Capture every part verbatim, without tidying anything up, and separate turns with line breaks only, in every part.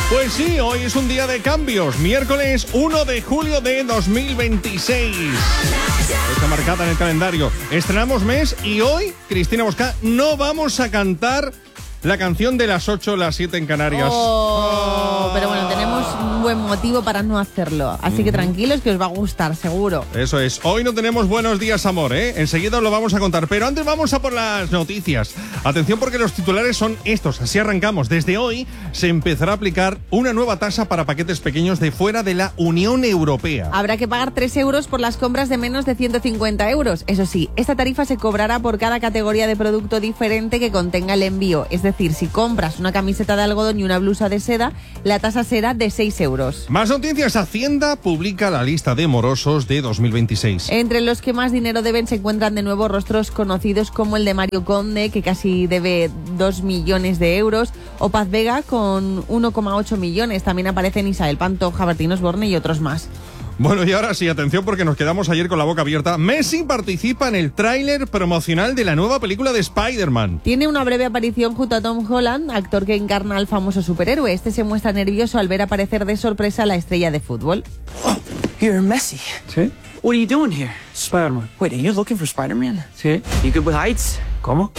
Pues sí, hoy es un día de cambios, miércoles uno de julio de dos mil veintiséis. Está marcada en el calendario. Estrenamos mes y hoy, Cristina Bosca, no vamos a cantar la canción de las ocho, las siete en Canarias.
Oh, oh. Pero bueno, tenemos un buen motivo para no hacerlo. Así que tranquilos que os va a gustar, seguro.
Eso es. Hoy no tenemos buenos días, amor, ¿eh? Enseguida os lo vamos a contar. Pero antes vamos a por las noticias. Atención porque los titulares son estos. Así arrancamos. Desde hoy se empezará a aplicar una nueva tasa para paquetes pequeños de fuera de la Unión Europea.
Habrá que pagar tres euros por las compras de menos de ciento cincuenta euros. Eso sí, esta tarifa se cobrará por cada categoría de producto diferente que contenga el envío. Es decir, si compras una camiseta de algodón y una blusa de seda, la tasa será de seis euros.
Más noticias. Hacienda publica la lista de morosos de dos mil veintiséis.
Entre los que más dinero deben se encuentran de nuevo rostros conocidos como el de Mario Conde, que casi debe dos millones de euros, o Paz Vega con uno coma ocho millones. También aparecen Isabel Pantoja, Bertín Osborne y otros más.
Bueno, y ahora sí, atención porque nos quedamos ayer con la boca abierta. Messi participa en el tráiler promocional de la nueva película de Spider-Man.
Tiene una breve aparición junto a Tom Holland, actor que encarna al famoso superhéroe. Este se muestra nervioso al ver aparecer de sorpresa a la estrella de fútbol.
Oh, you're Messi.
Sí.
What are you doing here?
Spider-Man.
Wait, are you looking for Spider-Man?
Sí.
You good with heights?
¿Cómo?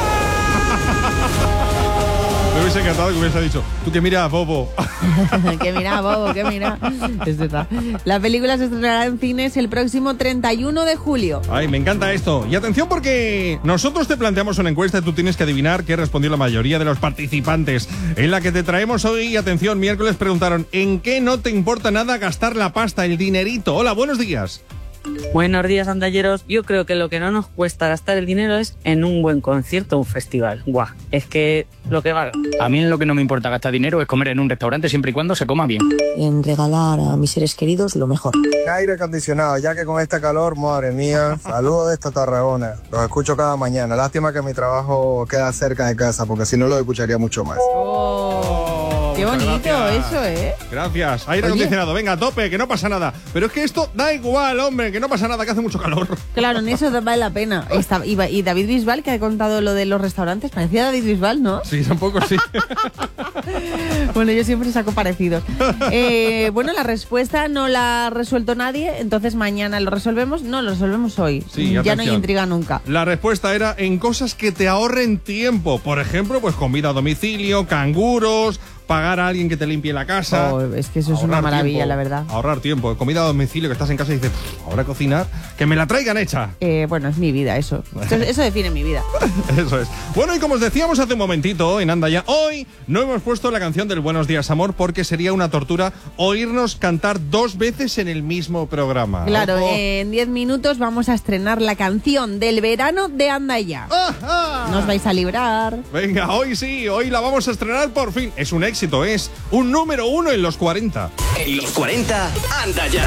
Me hubiese encantado que hubiese dicho, tú que mira, bobo.
Que mira, bobo, que mira. Es verdad. La película se estrenará en cines el próximo treinta y uno de julio.
Ay, me encanta esto. Y atención porque nosotros te planteamos una encuesta y tú tienes que adivinar qué respondió la mayoría de los participantes. En la que te traemos hoy, atención, miércoles preguntaron, ¿en qué no te importa nada gastar la pasta, el dinerito? Hola, buenos días.
Buenos días, andalleros. Yo creo que lo que no nos cuesta gastar el dinero es en un buen concierto o un festival. Guau, es que lo que valga.
A mí en lo que no me importa gastar dinero es comer en un restaurante siempre y cuando se coma bien.
En regalar a mis seres queridos lo mejor.
Aire acondicionado, ya que con esta calor, madre mía. Saludos de esta Tarragona. Los escucho cada mañana. Lástima que mi trabajo queda cerca de casa, porque si no lo escucharía mucho más.
Oh, qué bonito
gracias.
Eso, ¿eh?
Gracias. Aire
Oye.
acondicionado, venga, a tope, que no pasa nada. Pero es que esto da igual, hombre, que no pasa nada, que hace mucho calor.
Claro, en eso vale la pena. Está, y, y David Bisbal, que ha contado lo de los restaurantes, parecía David Bisbal, ¿no?
Sí, tampoco sí.
Bueno, yo siempre saco parecidos. Eh, bueno, la respuesta no la ha resuelto nadie, entonces mañana lo resolvemos. No, lo resolvemos hoy.
Sí,
ya
atención.
no hay intriga nunca.
La respuesta era en cosas que te ahorren tiempo. Por ejemplo, pues comida a domicilio, canguros, pagar a alguien que te limpie la casa.
Oh, es que eso es una maravilla,
tiempo,
la verdad.
Ahorrar tiempo. Comida a domicilio, que estás en casa y dices, ahora cocinar, que me la traigan hecha.
Eh, bueno, es mi vida, eso. Eso, eso define mi vida.
Eso es. Bueno, y como os decíamos hace un momentito en Anda Ya, hoy no hemos puesto la canción del Buenos Días, Amor, porque sería una tortura oírnos cantar dos veces en el mismo programa.
Claro,
Ojo.
en diez minutos vamos a estrenar la canción del verano de Anda Ya.
¡Ah, ah!
Nos vais a librar.
Venga, hoy sí, hoy la vamos a estrenar por fin. Es un éxito, es un número uno en los cuarenta.
En los cuarenta, Anda Ya.